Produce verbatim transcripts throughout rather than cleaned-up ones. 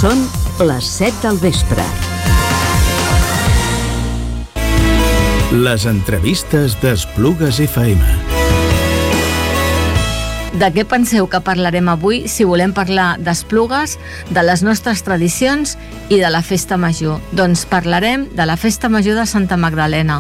Són les set del vespre. Les entrevistes d'Esplugues F M. De què penseu que parlarem avui si volem parlar d'Esplugues, de les nostres tradicions i de la Festa Major? Doncs parlarem de la Festa Major de Santa Magdalena.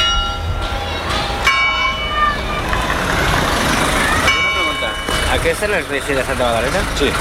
Una pregunta. ¿Aquesta és l'església de Santa Magdalena? Sí.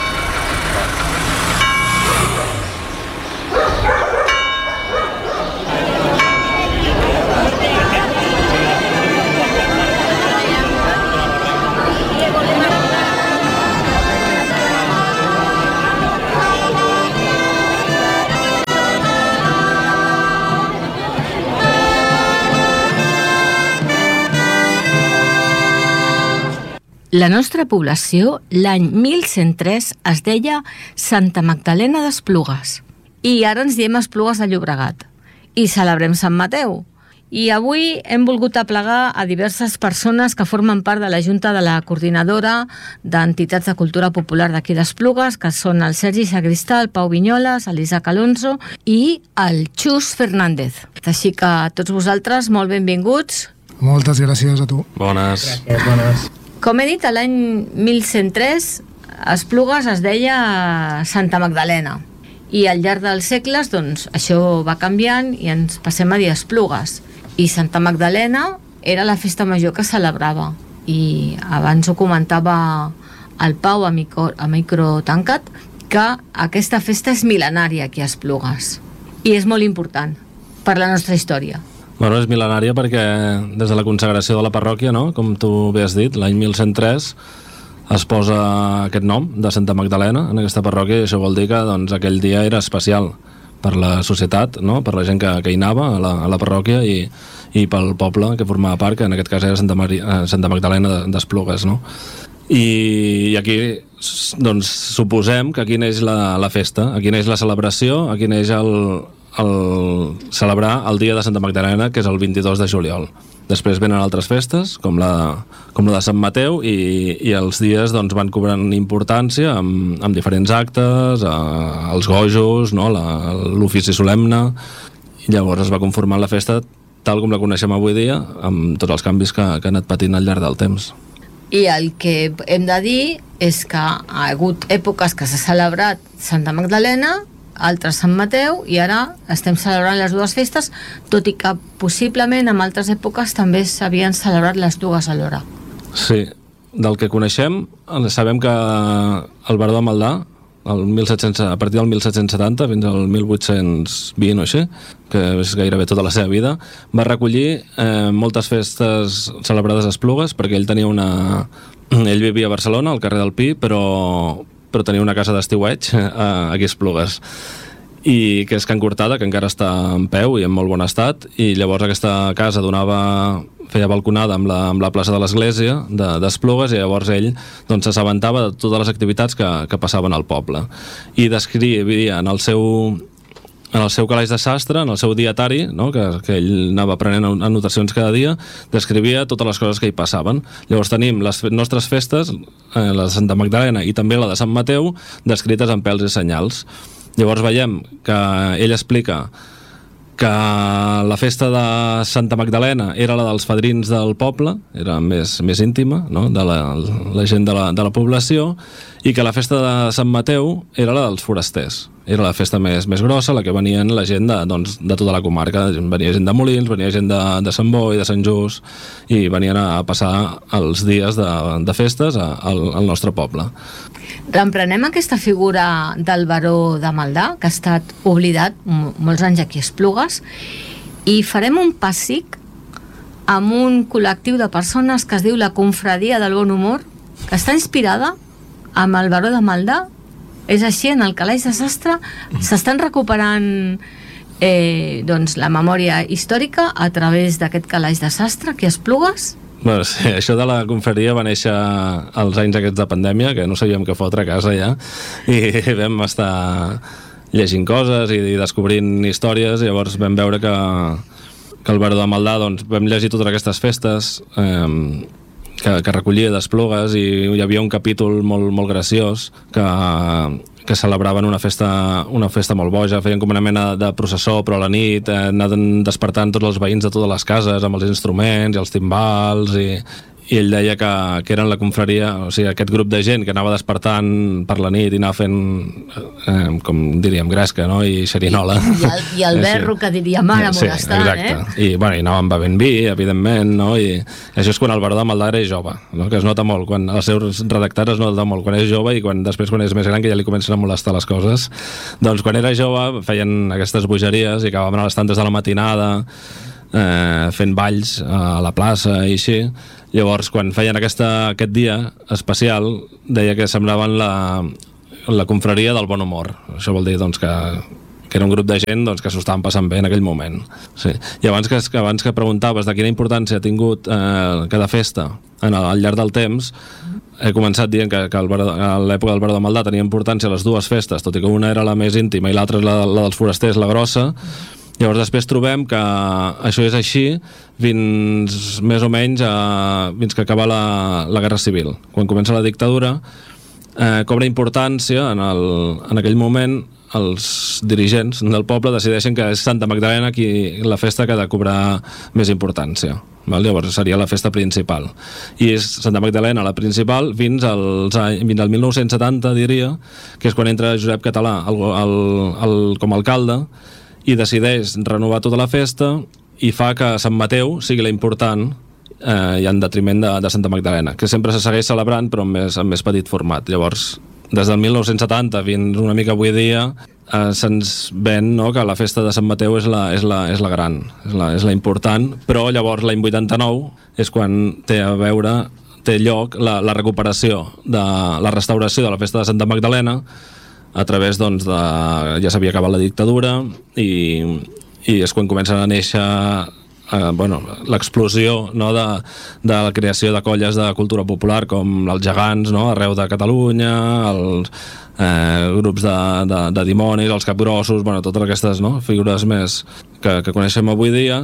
La nostra població, l'any mil cent tres, es deia Santa Magdalena d'Esplugues. I ara ens diem Esplugues de Llobregat. I celebrem Sant Mateu. I avui hem volgut aplegar a diverses persones que formen part de la Junta de la Coordinadora d'Entitats de Cultura Popular d'aquí d'Esplugues, que són el Sergi Sagristà, el Pau Vinyoles, l'Isaac Alonso i el Xus Fernández. Així que a tots vosaltres, molt benvinguts. Moltes gràcies a tu. Bones. Gràcies, bones. Com he dit, l'any mil cent tres, Esplugues es deia Santa Magdalena. I al llarg dels segles, doncs, això va canviant i ens passem a dir Esplugues. I Santa Magdalena era la festa major que celebrava. I abans ho comentava el Pau a micro, a micro tancat, que aquesta festa és mil·lenària aquí a Esplugues. I és molt important per la nostra història. Bueno, és mil·lenària perquè des de la consagració de la parròquia, no? Com tu bé has dit, l'any mil cent tres es posa aquest nom de Santa Magdalena en aquesta parròquia i això vol dir que doncs, aquell dia era especial per la societat, no? Per la gent que, que hi anava a la, a la parròquia i, i pel poble que formava part, que en aquest cas era Santa, Maria, Santa Magdalena d'Esplugues, no? I, i aquí doncs, suposem que aquí neix la, la festa, aquí neix la celebració, aquí neix el, el celebrar el dia de Santa Magdalena, que és el vint-i-dos de juliol. Després venen altres festes, com la, com la de Sant Mateu, i, i els dies doncs, van cobrant importància amb, amb diferents actes, eh, els gojos, no? L'ofici solemne, i llavors es va conformar la festa tal com la coneixem avui dia, amb tots els canvis que, que han anat patint al llarg del temps. I el que hem de dir és que ha hagut èpoques que s'ha celebrat Santa Magdalena, altres Sant Mateu, i ara estem celebrant les dues festes, tot i que possiblement en altres èpoques també s'havien celebrat les dues alhora. Sí, del que coneixem, sabem que el Baró de Maldà, el mil set-cents, a partir del mil set-cents setanta fins al mil vuit-cents vint o així, que és gairebé tota la seva vida, va recollir eh, moltes festes celebrades a Esplugues, perquè ell tenia una... Ell vivia a Barcelona, al carrer del Pi, però, però tenia una casa d'estiueig eh, aquí a Esplugues, i que és Can Cortada, que encara està en peu i en molt bon estat, i llavors aquesta casa donava... feia balconada amb la, amb la plaça de l'església d'Esplugues, i llavors ell doncs, s'assabentava de totes les activitats que, que passaven al poble. I descrivia en el seu, en el seu calaix de sastre, en el seu dietari, no? que, que ell anava prenent anotacions cada dia, descrivia totes les coses que hi passaven. Llavors tenim les nostres festes, eh, la de Santa Magdalena i també la de Sant Mateu, descrites en pèls i senyals. Llavors veiem que ell explica que la festa de Santa Magdalena era la dels fadrins del poble, era més, més íntima, no? de la, la gent de la, de la població, i que la festa de Sant Mateu era la dels forasters. Era la festa més, més grossa, la que venien la gent de, doncs, de tota la comarca. Venia gent de Molins, venia gent de, de Sant Boi, de Sant Just, i venien a passar els dies de, de festes a, al, al nostre poble. Reemprenem aquesta figura del Baró de Maldà, que ha estat oblidat molts anys aquí a Esplugues, i farem un pàssic amb un col·lectiu de persones que es diu la Confradia del Bon Humor, que està inspirada amb el Baró de Maldà. És així, en el calaix de sastre s'estan recuperant eh, doncs, la memòria històrica a través d'aquest calaix de sastre aquí a Esplugues. Bueno, sí, això de la confraria va néixer als anys aquests de pandèmia, que no sabíem què fotre a casa ja, i vam estar llegint coses i, i descobrint històries, i llavors vam veure que, que el Baró de Maldà, doncs, vam llegir totes aquestes festes eh, que, que recollia d'Esplugues, i hi havia un capítol molt, molt graciós que, que celebraven una festa, una festa molt boja, feien com una mena de processó, però a la nit eh, anaven despertant tots els veïns de totes les cases amb els instruments i els timbals, i, i ell deia que, que eren la confraria, o sigui, aquest grup de gent que anava despertant per la nit i anava fent, eh, com diríem, gresca, no? I xerinola. I, i, el, i el berro, que diríem ara, sí, molestant, exacte. eh? I, bueno, i anàvem bevent vi, evidentment, no? I això és quan el Baró de Maldà era jove, no? Que es nota molt, quan els seus redactats es nota molt, quan és jove i quan després quan és més gran que ja li comencen a molestar les coses. Doncs quan era jove feien aquestes bogeries i acabàvem a les tantes de la matinada eh, fent balls a la plaça i així. Llavors, quan feien aquesta, aquest dia especial, deia que semblaven la, la confraria del bon humor. Això vol dir doncs, que, que era un grup de gent doncs, que s'ho estaven passant bé en aquell moment. Sí. I abans que, abans que preguntaves de quina importància ha tingut eh, cada festa en el, al llarg del temps, he començat dient que, que el, a l'època del Baró de Maldà tenia importància les dues festes, tot i que una era la més íntima i l'altra la, la dels forasters, la grossa. Llavors després trobem que això és així fins més o menys a, fins que acaba la, la Guerra Civil. Quan comença la dictadura eh, cobra importància en, el, en aquell moment els dirigents del poble decideixen que és Santa Magdalena qui la festa que ha de cobrar més importància. Val? Llavors seria la festa principal. I és Santa Magdalena la principal fins, als, fins al mil nou-cents setanta, diria, que és quan entra Josep Català el, el, el, com a alcalde i decideix renovar tota la festa i fa que Sant Mateu sigui la important eh, i en detriment de, de Santa Magdalena, que sempre se segueix celebrant però en més, en més petit format. Llavors, des del mil nou-cents setanta fins una mica avui dia eh, se'ns ven, no, que la festa de Sant Mateu és la, és la, és la gran, és la, és la important, però llavors l'any vuitanta-nou és quan té a veure té lloc la, la recuperació de la restauració de la festa de Santa Magdalena a través, doncs, de... ja s'havia acabat la dictadura i, i és quan comencen a néixer eh, bueno, l'explosió, no, de, de la creació de colles de cultura popular com els gegants, no, arreu de Catalunya, els eh, grups de, de, de dimonis, els capgrossos, bueno, totes aquestes, no, figures més que, que coneixem avui dia.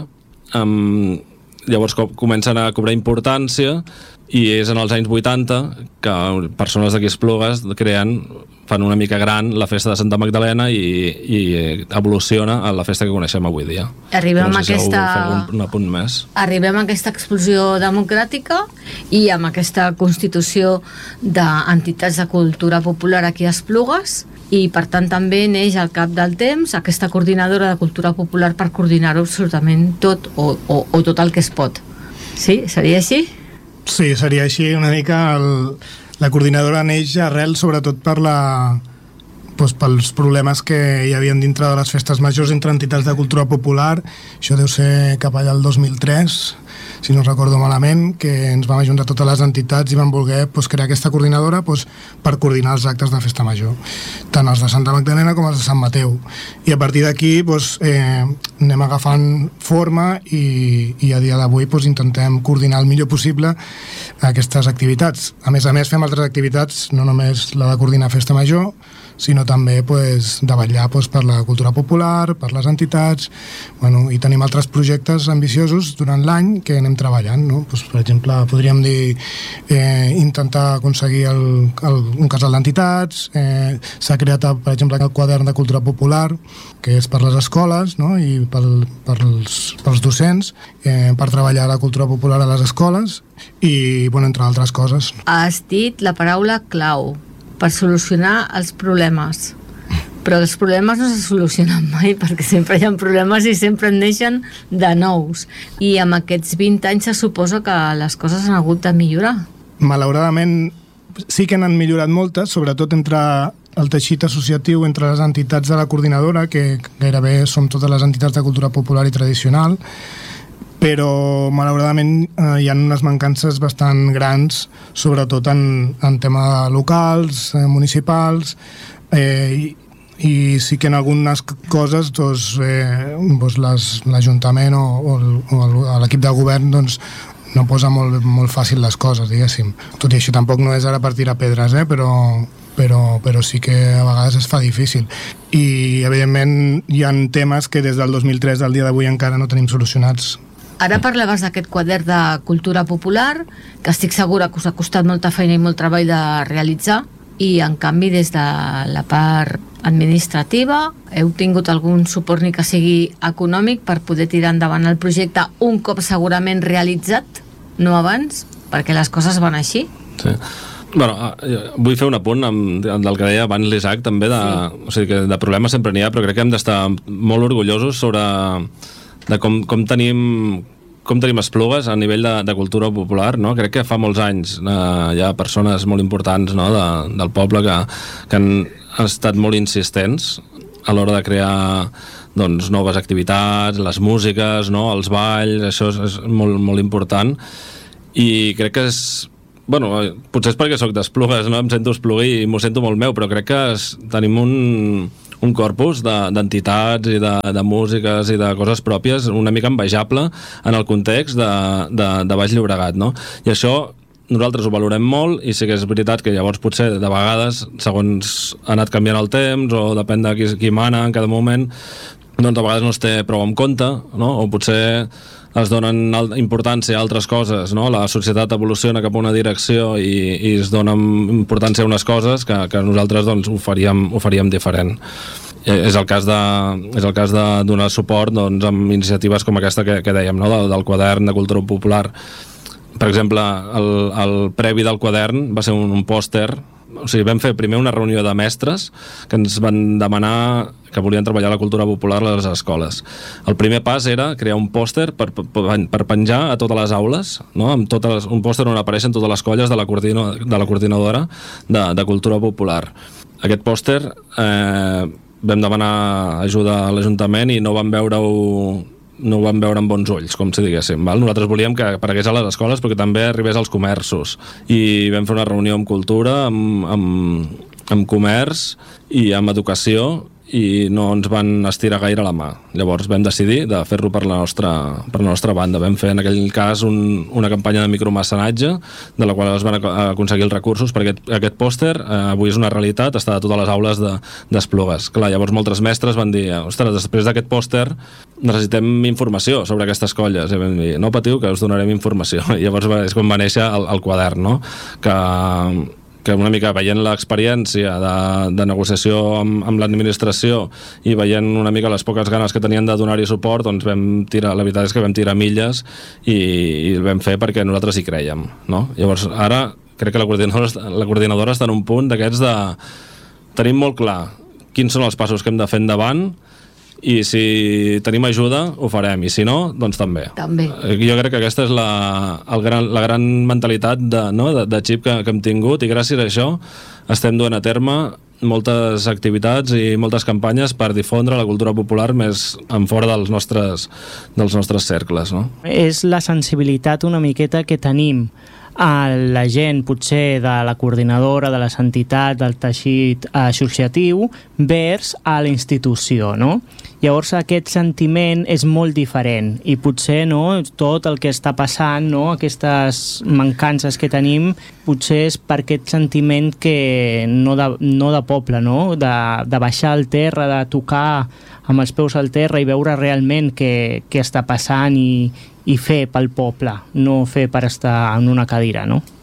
Um, llavors comencen a cobrar importància i és en els anys vuitanta que persones d'aquí Esplugues creen, fan una mica gran la festa de Santa Magdalena i, i evoluciona a la festa que coneixem avui dia. Arribem no a sé aquesta... Si un, un apunt més. Arribem a aquesta explosió democràtica i amb aquesta constitució d'entitats de cultura popular aquí a Esplugues i per tant també neix al cap del temps aquesta coordinadora de cultura popular per coordinar-ho absolutament tot o, o, o tot el que es pot. Sí? Seria així? Sí, seria així una mica el, la coordinadora neix arrel sobretot per la, doncs, pels problemes que hi havia dintre de les festes majors entre entitats de cultura popular. Això deu ser cap allà el dos mil tres, si no recordo malament, que ens vam ajuntar totes les entitats i vam voler doncs, crear aquesta coordinadora doncs, per coordinar els actes de festa major, tant els de Santa Magdalena com els de Sant Mateu. I a partir d'aquí doncs, eh, anem agafant forma i, i a dia d'avui doncs, intentem coordinar el millor possible aquestes activitats. A més a més fem altres activitats, no només la de coordinar festa major, sinó també pues, de vetllar pues, per la cultura popular, per les entitats, bueno, i tenim altres projectes ambiciosos durant l'any que anem treballant, no? Pues, per exemple, podríem dir eh, intentar aconseguir el, el, un casal d'entitats, eh, s'ha creat, per exemple, el quadern de cultura popular, que és per les escoles, no? I pel, pels, pels docents, eh, per treballar la cultura popular a les escoles i, bueno, entre altres coses. Has dit la paraula clau, per solucionar els problemes. Però els problemes no se solucionen mai, perquè sempre hi ha problemes i sempre en neixen de nous. I amb aquests vint anys se suposa que les coses han hagut de millorar. Malauradament, sí que n'han millorat moltes, sobretot entre el teixit associatiu, entre les entitats de la coordinadora, que gairebé som totes les entitats de cultura popular i tradicional, però malauradament eh, hi ha unes mancances bastant grans, sobretot en, en tema locals, eh, municipals, eh, i, i sí que en algunes coses doncs, eh, doncs l'Ajuntament o, o, o l'equip de govern doncs, no posa molt, molt fàcil les coses, diguéssim. Tot i això tampoc no és ara per tirar pedres, eh, però, però, però sí que a vegades es fa difícil. I evidentment hi ha temes que des del dos mil tres al dia d'avui encara no tenim solucionats. Ara parlaves d'aquest quadern de cultura popular, que estic segura que us ha costat molta feina i molt treball de realitzar, i en canvi des de la part administrativa heu tingut algun suport ni que sigui econòmic per poder tirar endavant el projecte un cop segurament realitzat, no abans, perquè les coses van així? Sí. Bueno, vull fer un apunt amb, amb el que deia abans l'Isaac també de, sí. O sigui que de problemes sempre n'hi ha, però crec que hem d'estar molt orgullosos sobre de com, com tenim com tenim Esplugues a nivell de, de cultura popular, no? Crec que fa molts anys eh, hi ha persones molt importants, no? de, del poble que, que han, han estat molt insistents a l'hora de crear doncs, noves activitats, les músiques, no? Els balls, això és, és molt, molt important, i crec que és bueno, potser és perquè soc d'Esplugues, no? Em sento espluguí i m'ho sento molt meu, però crec que es, tenim un, un corpus d'entitats de, i de, de músiques i de coses pròpies una mica envejable en el context de, de, de Baix Llobregat, no? I això nosaltres ho valorem molt, i sí que és veritat que llavors potser de vegades, segons ha anat canviant el temps o depèn de qui, qui mana en cada moment, doncs a vegades no es té prou en compte, no? O potser es donen importància a altres coses, no? La societat evoluciona cap a una direcció i, i es dona importància a unes coses que, que nosaltres doncs, ho, faríem, ho faríem diferent. És el cas de, és el cas de donar suport doncs, amb iniciatives com aquesta que, que dèiem, no? del, del quadern de cultura popular. Per exemple, el, el previ del quadern va ser un, un pòster. O sigui, vam fer primer una reunió de mestres que ens van demanar que volien treballar la cultura popular a les escoles. El primer pas era crear un pòster per, per, per penjar a totes les aules, no? Amb totes, un pòster on apareixen totes les colles de la, coordino, de la coordinadora de, de cultura popular. Aquest pòster eh, vam demanar ajuda a l'Ajuntament i no vam veure-ho no ho vam veure amb bons ulls, com si diguéssim. Val? Nosaltres volíem que aparegués a les escoles perquè també arribés als comerços. I vam fer una reunió amb cultura, amb, amb, amb comerç i amb educació, i no ens van estirar gaire la mà. Llavors vam decidir de fer-lo per la nostra, per la nostra banda. Vam fer en aquell cas un, una campanya de micromecenatge, de la qual es van aconseguir els recursos, perquè aquest, aquest pòster eh, avui és una realitat, està a totes les aules d'Esplugues. De, Clar, llavors moltes mestres van dir, ostres, després d'aquest pòster necessitem informació sobre aquestes colles. I vam dir, no patiu, que us donarem informació. I llavors és quan va néixer el, el quadern, no? Que que una mica veient l'experiència de, de negociació amb, amb l'administració i veient una mica les poques ganes que tenien de donar-hi suport, doncs vam tirar, la veritat és que vam tirar milles i, i el vam fer perquè nosaltres hi creiem, no? Llavors ara crec que la coordinadora, la coordinadora està en un punt d'aquests de tenim molt clar quins són els passos que hem de fer endavant, i si tenim ajuda ho farem, i si no, doncs també. també. Jo crec que aquesta és la, el gran, la gran mentalitat de, no, de, de xip que, que hem tingut, i gràcies a això estem duent a terme moltes activitats i moltes campanyes per difondre la cultura popular més en fora dels nostres, dels nostres cercles, no? És la sensibilitat una miqueta que tenim a la gent, potser de la coordinadora, de les entitats, del teixit associatiu, vers a la institució, no? Llavors aquest sentiment és molt diferent i potser, no, tot el que està passant, no, aquestes mancances que tenim, potser és per aquest sentiment que no de, no de poble, no? De, de baixar al terra, de tocar amb els peus al terra i veure realment què, què està passant i, i fer pel poble, no fer per estar en una cadira, no?